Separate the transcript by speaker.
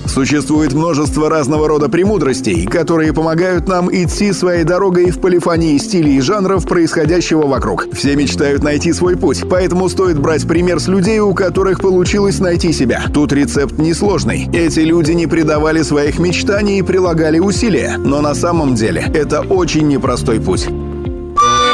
Speaker 1: Существует множество разного рода премудростей, которые помогают нам идти своей дорогой в полифонии стилей и жанров происходящего вокруг. Все мечтают найти свой путь, поэтому стоит брать пример с людей, у которых получилось найти себя. Тут рецепт несложный. Эти люди не предавали своих мечтаний и прилагали усилия, но на самом деле это очень непростой путь.